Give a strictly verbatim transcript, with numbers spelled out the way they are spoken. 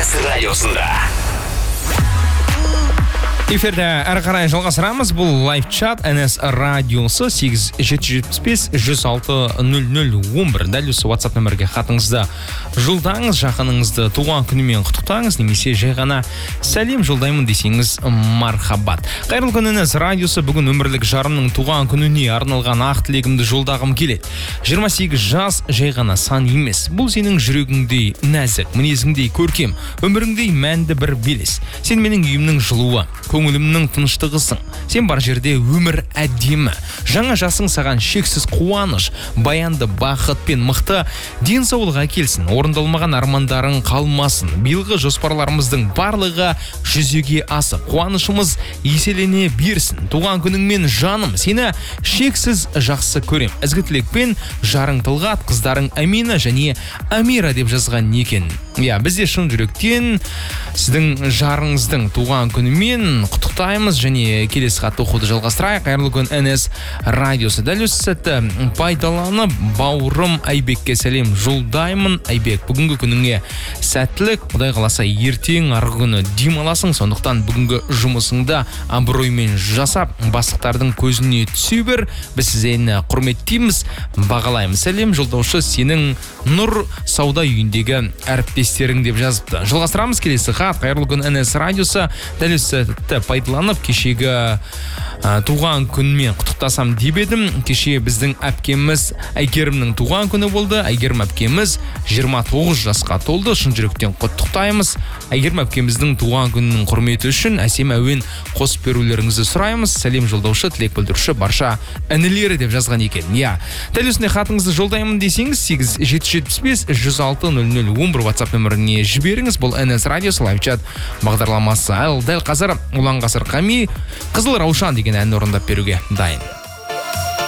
эн эс радиосында. Эфирде әрі қарай жалғастырамыз. Бұл лайв-чат эн эс радиосы сегіз жеті жетпіс бес жүз алты нөл нөл он бір. Дәл осы WhatsApp нөмірге хатыңызды жолдаңыз, жақыныңызды туған күнімен құттықтаңыз, немесе жай ғана сәлем жолдаймын десеңіз мархабат. Қайырлы күн эн эс радиосы, бүгін өмірлік жарымның туған күніне арналған ақ тілегімді жолдағым келеді. жиырма сегіз жас жай ғана сан емес. Бұл сенің жүрегіңдей нәзік, мінезіңдей көркем, өміріңдей мәнді бір белес. Сен менің үйімнің жылуы, көңілімнің тыныштығысың. Сен бар жерде өмір әдемі. Жаңа жасың саған шексіз қуаныш, баянды бақыт пен мықты денсаулық әкелсін. Орындалмаған армандарың қалмасын. Биылғы жоспарларымыздың барлығы жүзеге асып, қуанышымыз еселене берсін. Туған күніңмен жаным, сені шексіз жақсы көрем. Ізгі тілекпен жарың Талғат, қыздарың Амина және Амира деп жазған екен. Я, бізде шын жүректен сіздің жарыңыздың туған күнімен құттықтаймыз және келесі хатты оқуды жалғастырайық. Қайырлы күн эн эс радиосы. Дәл осы сәтті пайдаланып бауырым Айбекке сәлем жолдаймын. Айбек, бүгінгі күніңе сәттілік, Құдай қаласа ертең арғы күні демаласың, сондықтан бүгінгі жұмысыңда абыроймен жасап, бастықтардың көзіне түсе бер. Біз сізді құрметтейміз, бағалаймыз. Сәлем жолдаушы сенің Нұр сауда үйіндегі әріптестерің деп жазыпты. Жалғастырамыз келесі хат. Қайырлы күн эн эс радиосы. Дәл осы сәтті пайдаланып кешегі ә, туған күнмен құттықтасам деп едім. Кеше біздің әпкеміз Әйгерімнің туған күні болды. Әйгерім әпкеміз жиырма тоғыз жасқа толды. Шын жүректен құттықтаймыз. Әйгерім әпкеміздің туған күнінің құрметі үшін әсем әуен қосып берулеріңізді сұраймыз. Сәлем жолдаушы, тілек білдіруші барша інілері деп жазған екен. Я, дәл осындай хатыңызды жолдаймын десеңіз сегіз жеті жетпіс бес жүз алты нөл нөл он бір WhatsApp нөміріне жіберіңіз. Бұл эн эс радиосы лайв-чат бағдарламасы. Ал дәл қазір Ұлан Ғасыр Қами Қызыл Раушан деген әнді орындап беруге дайын.